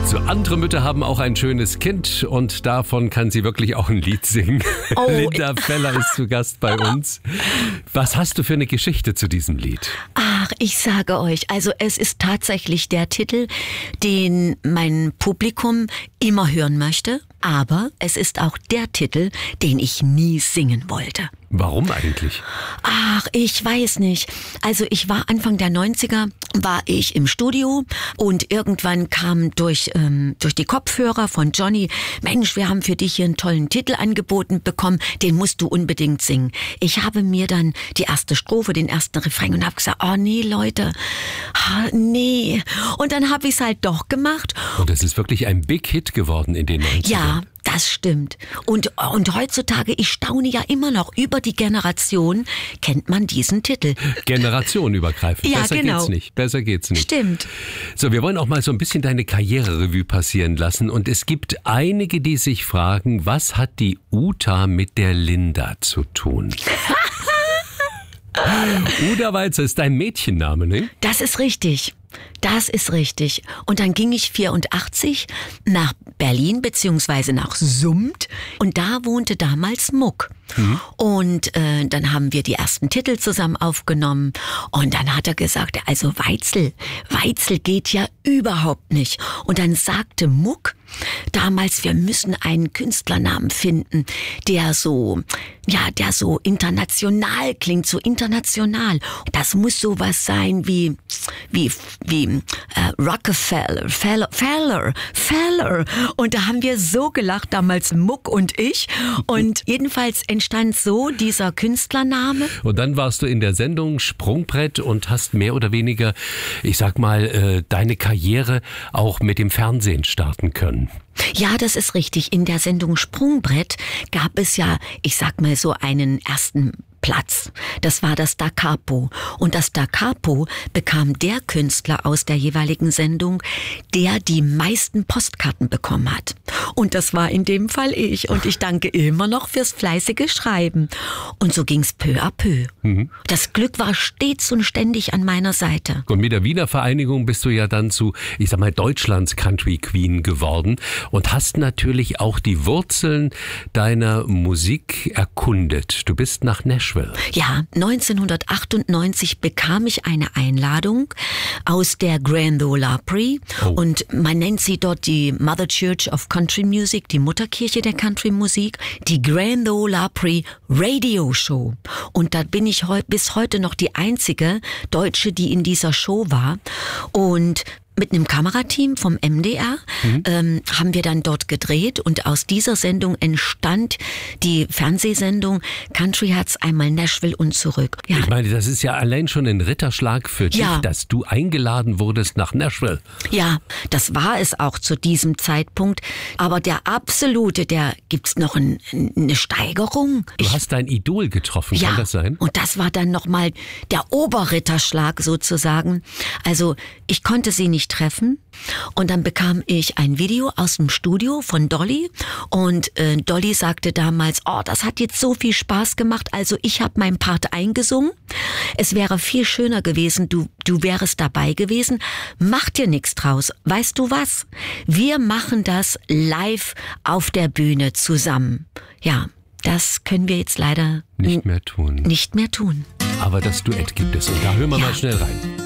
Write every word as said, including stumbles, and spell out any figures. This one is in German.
So, andere Mütter haben auch ein schönes Kind und davon kann sie wirklich auch ein Lied singen. Oh. Linda Feller ist zu Gast bei uns. Was hast du für eine Geschichte zu diesem Lied? Ach, ich sage euch, also es ist tatsächlich der Titel, den mein Publikum immer hören möchte, aber es ist auch der Titel, den ich nie singen wollte. Warum eigentlich? Ach, ich weiß nicht. Also ich war Anfang der neunziger, war ich im Studio und irgendwann kam durch, ähm, durch die Kopfhörer von Johnny, Mensch, wir haben für dich hier einen tollen Titel angeboten bekommen, den musst du unbedingt singen. Ich habe mir dann die erste Strophe, den ersten Refrain und habe gesagt, oh nee, Leute, ah, nee. Und dann habe ich es halt doch gemacht. Und es ist wirklich ein Big Hit geworden in den neunzigern. Ja. Das stimmt. Und, und heutzutage, ich staune ja immer noch, über die Generation kennt man diesen Titel. Generationenübergreifend. Ja, Besser genau. geht's nicht. Besser geht's nicht. Stimmt. So, wir wollen auch mal so ein bisschen deine Karriererevue passieren lassen. Und es gibt einige, die sich fragen, was hat die Uta mit der Linda zu tun? Uta Walzer ist dein Mädchenname, ne? Das ist richtig. Das ist richtig. Und dann ging ich vierundachtzig nach Berlin beziehungsweise nach Summt und da wohnte damals Muck. Mhm. Und äh, dann haben wir die ersten Titel zusammen aufgenommen und dann hat er gesagt, also Weitzel, Weitzel geht ja überhaupt nicht. Und dann sagte Muck damals, wir müssen einen Künstlernamen finden, der so, ja, der so international klingt, so international. Das muss sowas sein wie, wie, wie äh, Rockefeller, Feller, Feller, Feller. Und da haben wir so gelacht, damals Muck und ich. Und jedenfalls entstand so dieser Künstlername. Und dann warst du in der Sendung Sprungbrett und hast mehr oder weniger, ich sag mal, äh, deine Karriere auch mit dem Fernsehen starten können. Ja, das ist richtig. In der Sendung Sprungbrett gab es ja, ich sag mal so einen ersten Platz. Das war das Da Capo. Und das Da Capo bekam der Künstler aus der jeweiligen Sendung, der die meisten Postkarten bekommen hat. Und das war in dem Fall ich. Und ich danke immer noch fürs fleißige Schreiben. Und so ging's peu à peu. Mhm. Das Glück war stets und ständig an meiner Seite. Und mit der Wiener Vereinigung bist du ja dann zu, ich sag mal, Deutschlands Country Queen geworden und hast natürlich auch die Wurzeln deiner Musik erkundet. Du bist nach Nashville. Ja, neunzehnhundertachtundneunzig bekam ich eine Einladung aus der Grand Ole Opry oh. und man nennt sie dort die Mother Church of Country Music, die Mutterkirche der Country Musik, die Grand Ole Opry Radio Show. Und da bin ich heu- bis heute noch die einzige Deutsche, die in dieser Show war. Und mit einem Kamerateam vom M D R mhm. ähm, haben wir dann dort gedreht und aus dieser Sendung entstand die Fernsehsendung Country Herz einmal Nashville und zurück. Ja. Ich meine, das ist ja allein schon ein Ritterschlag für dich, ja. dass du eingeladen wurdest nach Nashville. Ja, das war es auch zu diesem Zeitpunkt. Aber der absolute, der gibt's noch ein, eine Steigerung. Du ich, hast dein Idol getroffen, ja, kann das sein? Und das war dann nochmal der Oberritterschlag sozusagen. Also ich konnte sie nicht treffen und dann bekam ich ein Video aus dem Studio von Dolly und äh, Dolly sagte damals, oh, das hat jetzt so viel Spaß gemacht, also ich habe meinen Part eingesungen. Es wäre viel schöner gewesen, du, du wärest dabei gewesen. Mach dir nichts draus. Weißt du was? Wir machen das live auf der Bühne zusammen. Ja, das können wir jetzt leider nicht mehr tun. Nicht mehr tun. Aber das Duett gibt es und da hören wir ja. mal schnell rein.